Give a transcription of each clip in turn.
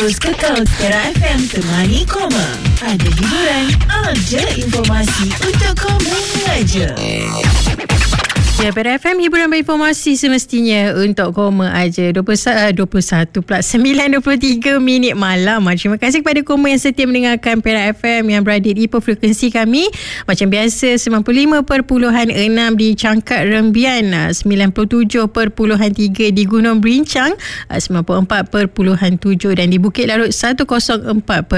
Terus kekal Kera FM Temani Koma. Ada hiburan, ada informasi untuk koma aja. Ya, Kera FM, hiburan berinformasi semestinya untuk koma aja. 21 pula 9.23 minit malam. Terima kasih kepada koma yang setia mendengarkan Kera FM yang berada di frekuensi kami. Macam biasa 95.6 di Cangkat Rembian, 97.3 di Gunung Berincang, 94.7 dan di Bukit Larut 104.1.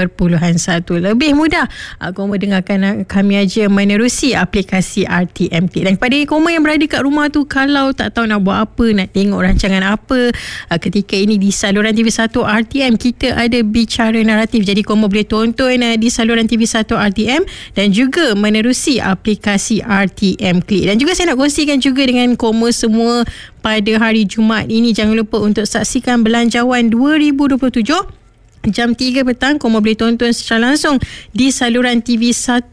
Lebih mudah koma dengarkan kami aja menerusi aplikasi RTM Click. Dan kepada koma yang berada kat rumah tu, kalau tak tahu nak buat apa, nak tengok rancangan apa, ketika ini di saluran TV1 RTM kita ada Bicara Naratif. Jadi koma boleh tonton di saluran TV1 RTM dan juga menerusi aplikasi RTM Click. Dan juga saya nak kongsikan juga dengan koma semua pada hari Jumaat ini, jangan lupa untuk saksikan Belanjawan 2027 jam 3 petang. Koma boleh tonton secara langsung di saluran TV1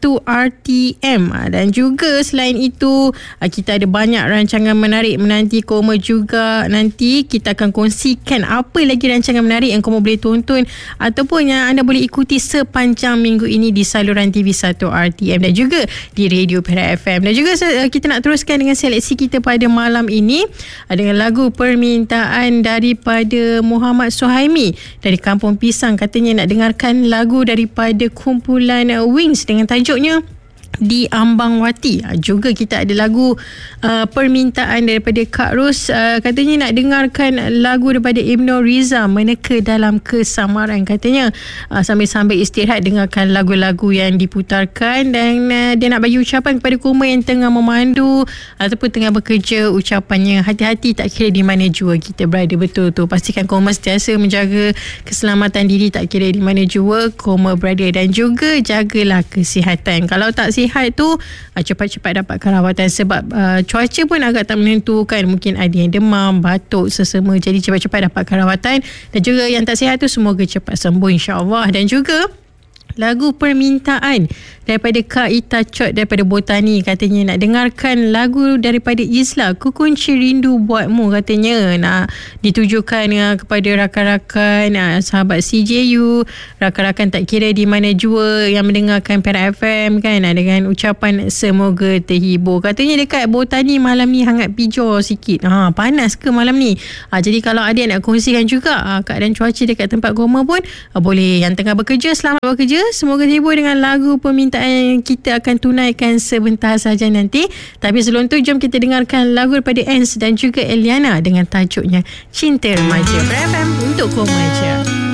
RTM. Dan juga selain itu, kita ada banyak rancangan menarik menanti koma juga. Nanti kita akan kongsikan apa lagi rancangan menarik yang koma boleh tonton ataupun yang anda boleh ikuti sepanjang minggu ini di saluran TV1 RTM dan juga di Radio Kera FM. Dan juga kita nak teruskan dengan seleksi kita pada malam ini dengan lagu permintaan daripada Muhammad Suhaimi dari Kampung Pisang. Katanya nak dengarkan lagu daripada kumpulan Wings dengan tajuknya Di Ambang Wati. Juga kita ada lagu permintaan daripada Kak Ros, katanya nak dengarkan lagu daripada Ibnu Riza, Meneka Dalam Kesamaran. Katanya sambil-sambil istirahat dengarkan lagu-lagu yang diputarkan. Dan dia nak bagi ucapan kepada koma yang tengah memandu ataupun tengah bekerja, ucapannya hati-hati tak kira di mana jua kita berada. Betul tu, pastikan koma sentiasa menjaga keselamatan diri tak kira di mana jua koma berada, dan juga jagalah kesihatan. Kalau tak sihat tu, cepat-cepat dapatkan rawatan sebab cuaca pun agak tak menentukan. Mungkin ada yang demam, batuk, sesama. Jadi cepat-cepat dapatkan rawatan. Dan juga yang tak sihat tu semoga cepat sembuh insya-Allah. Dan juga lagu permintaan daripada Kak Ita Chot daripada Botani. Katanya nak dengarkan lagu daripada Izla, Ku Kunci Rindu Buatmu. Katanya nak ditujukan kepada rakan-rakan, sahabat CJU, rakan-rakan tak kira di mana jua yang mendengarkan Kera FM kan, dengan ucapan semoga terhibur. Katanya dekat Botani malam ni hangat pijor sikit. Panas ke malam ni? Jadi kalau ada yang nak kongsikan juga keadaan cuaca dekat tempat koma pun boleh. Yang tengah bekerja, selamat bekerja. Semoga terhibur dengan lagu permintaan yang kita akan tunaikan sebentar saja nanti. Tapi sebelum tu, jom kita dengarkan lagu daripada Ans dan juga Eliana dengan tajuknya Cinta Remaja. FM untuk koma je.